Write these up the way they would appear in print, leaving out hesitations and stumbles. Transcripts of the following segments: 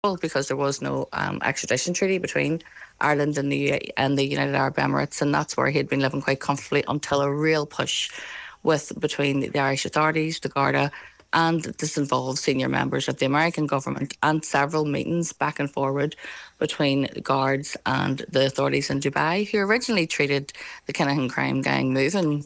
because there was no extradition treaty between Ireland and the United Arab Emirates, and that's where he had been living quite comfortably until a real push between the Irish authorities, the Garda, and this involved senior members of the American government and several meetings back and forward between guards and the authorities in Dubai, who originally treated the Kinahan crime gang moving,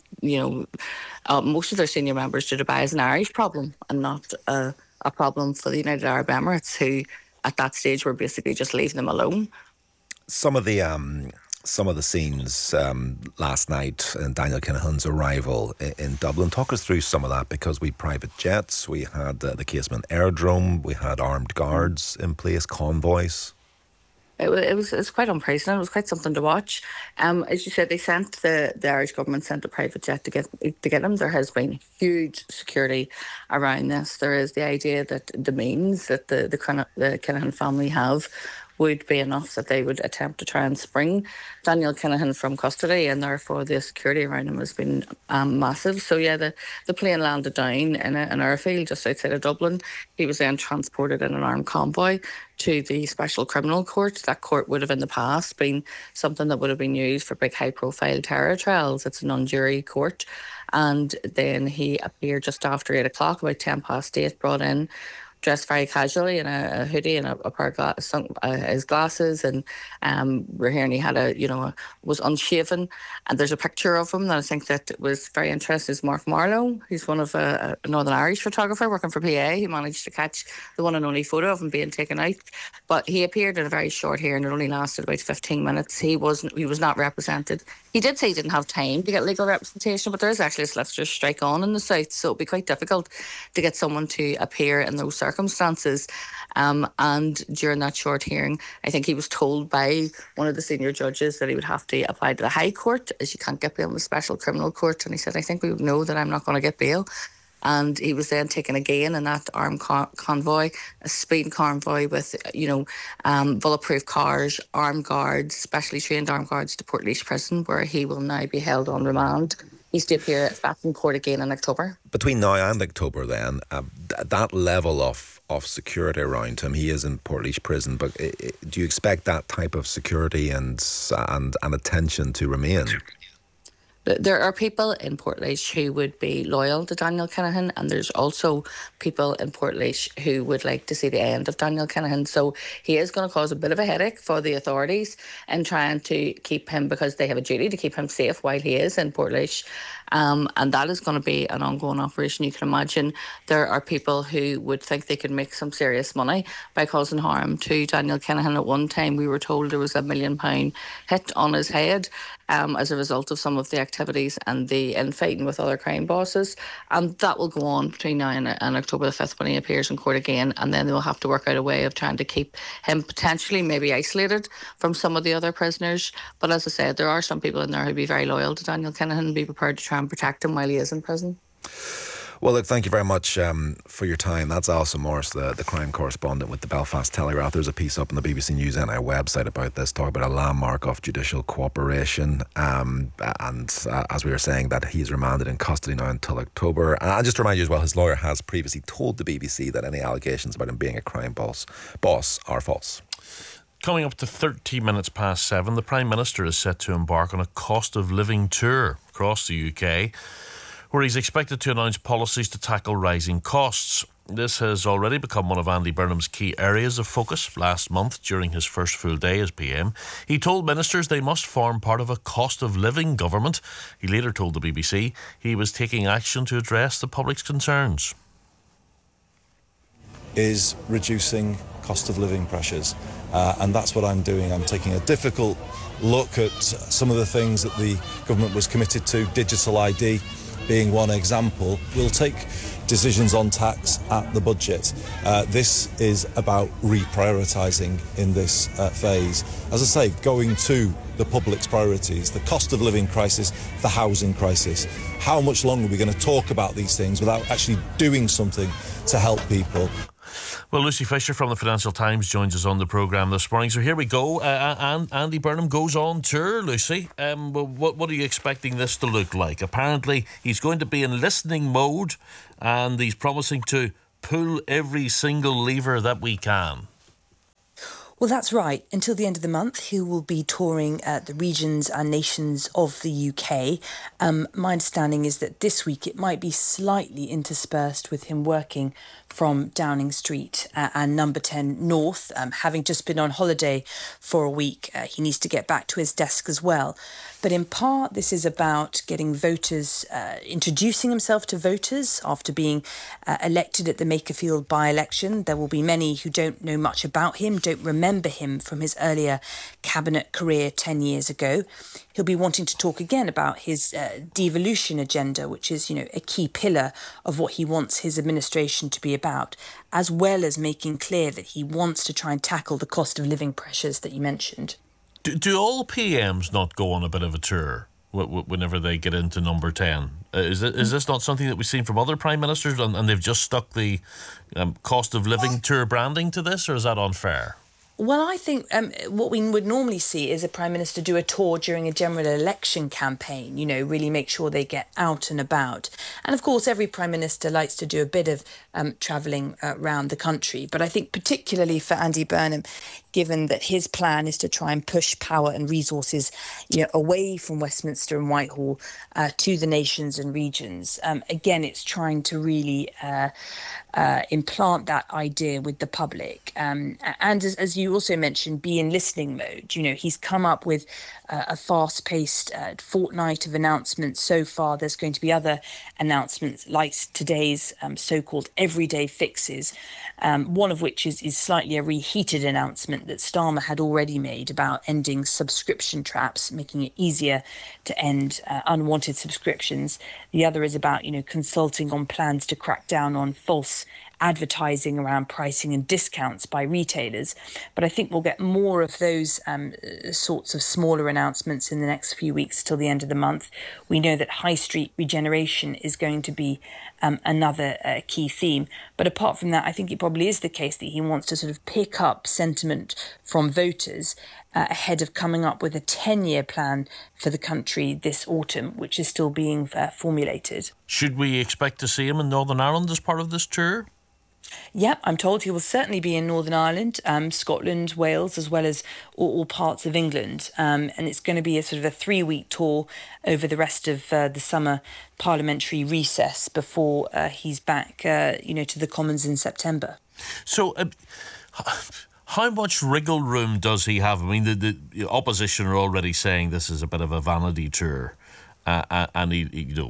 most of their senior members to Dubai as an Irish problem and not a problem for the United Arab Emirates, who at that stage were basically just leaving them alone. Some of the scenes last night in Daniel Kinahan's arrival in Dublin. Talk us through some of that, because we had private jets, we had the Casement Aerodrome, we had armed guards in place, convoys. It was quite unprecedented. It was quite something to watch. As you said, the Irish government sent a private jet to get him. There has been huge security around this. There is the idea that the means that the Kinahan family have would be enough that they would attempt to try and spring Daniel Kinahan from custody, and therefore the security around him has been massive. So yeah, the plane landed down in an airfield just outside of Dublin. He was then transported in an armed convoy to the Special Criminal Court. That court would have in the past been something that would have been used for big high-profile terror trials. It's a non-jury court. And then he appeared just after 8 o'clock, about 8:10, brought in, dressed very casually in a hoodie and a pair of his glasses, and we're hearing he had was unshaven, and there's a picture of him that I think that was very interesting. Is Mark Marlowe. He's one of a Northern Irish photographer working for PA. He managed to catch the one and only photo of him being taken out, but he appeared in a very short hearing. It only lasted about 15 minutes. He was not represented. He did say he didn't have time to get legal representation, but there is actually a solicitor's strike on in the south, so it'd be quite difficult to get someone to appear in those circumstances. And during that short hearing, I think he was told by one of the senior judges that he would have to apply to the High Court, as you can't get bail in the Special Criminal Court. And he said, I think we would know that I'm not going to get bail. And he was then taken again in that armed convoy, a speed convoy with, bulletproof cars, armed guards, specially trained armed guards, to Portlaoise Prison, where he will now be held on remand. He's to appear back in court again in October. Between now and October, then, that level of security around him, he is in Portlaoise Prison, but do you expect that type of security and attention to remain? There are people in Portlaoise who would be loyal to Daniel Kinahan, and there's also people in Portlaoise who would like to see the end of Daniel Kinahan. So he is going to cause a bit of a headache for the authorities in trying to keep him, because they have a duty to keep him safe while he is in Portlaoise. And that is going to be an ongoing operation. You can imagine there are people who would think they could make some serious money by causing harm to Daniel Kinahan. At one time, we were told there was £1 million hit on his head as a result of some of the activities and the infighting with other crime bosses. And that will go on between now and October the 5th, when he appears in court again. And then they'll have to work out a way of trying to keep him potentially maybe isolated from some of the other prisoners. But as I said, there are some people in there who'd be very loyal to Daniel Kinahan and be prepared to try and protect him while he is in prison. Well, look, thank you very much for your time. That's Alison Morris, the crime correspondent with the Belfast Telegraph. There's a piece up on the BBC News NI website about this, talk about a landmark of judicial cooperation. And as we were saying, that he's remanded in custody now until October. And I'll just remind you as well, his lawyer has previously told the BBC that any allegations about him being a crime boss are false. Coming up to 30 minutes past 7, the Prime Minister is set to embark on a cost of living tour across the UK, where he's expected to announce policies to tackle rising costs. This has already become one of Andy Burnham's key areas of focus. Last month, during his first full day as PM, he told ministers they must form part of a cost of living government. He later told the BBC he was taking action to address the public's concerns. Is reducing cost of living pressures, and that's what I'm doing. I'm taking a difficult look at some of the things that the government was committed to, digital ID being one example. We'll take decisions on tax at the budget. This is about reprioritising in this phase. As I say, going to the public's priorities, the cost of living crisis, the housing crisis. How much longer are we going to talk about these things without actually doing something to help people? Well, Lucy Fisher from the Financial Times joins us on the programme this morning. So here we go. And Andy Burnham goes on tour, Lucy. What are you expecting this to look like? Apparently, he's going to be in listening mode, and he's promising to pull every single lever that we can. Well, that's right. Until the end of the month, he will be touring the regions and nations of the UK. My understanding is that this week it might be slightly interspersed with him working from Downing Street and Number 10 North. Having just been on holiday for a week, he needs to get back to his desk as well. But in part, this is about getting voters, introducing himself to voters after being elected at the Makerfield by-election. There will be many who don't know much about him, don't remember him from his earlier cabinet career 10 years ago. He'll be wanting to talk again about his devolution agenda, which is, a key pillar of what he wants his administration to be about, as well as making clear that he wants to try and tackle the cost of living pressures that you mentioned. Do all PMs not go on a bit of a tour whenever they get into Number 10? Is this not something that we've seen from other prime ministers, and they've just stuck the cost of living tour branding to this, or is that unfair? Well, I think what we would normally see is a Prime Minister do a tour during a general election campaign, really make sure they get out and about. And of course, every Prime Minister likes to do a bit of travelling around the country. But I think particularly for Andy Burnham, given that his plan is to try and push power and resources away from Westminster and Whitehall to the nations and regions, again, it's trying to really implant that idea with the public. And as you also mentioned, be in listening mode. He's come up with a fast-paced fortnight of announcements so far. There's going to be other announcements like today's so-called everyday fixes, one of which is slightly a reheated announcement that Starmer had already made about ending subscription traps, making it easier to end unwanted subscriptions. The other is about, consulting on plans to crack down on false advertising around pricing and discounts by retailers. But I think we'll get more of those sorts of smaller announcements in the next few weeks till the end of the month. We know that high street regeneration is going to be another key theme. But apart from that, I think it probably is the case that he wants to sort of pick up sentiment from voters ahead of coming up with a 10-year plan for the country this autumn, which is still being formulated. Should we expect to see him in Northern Ireland as part of this tour? Yep, I'm told he will certainly be in Northern Ireland, Scotland, Wales, as well as all parts of England. And it's going to be a sort of a 3-week tour over the rest of the summer parliamentary recess before he's back, to the Commons in September. So, how much wriggle room does he have? I mean, the opposition are already saying this is a bit of a vanity tour. And he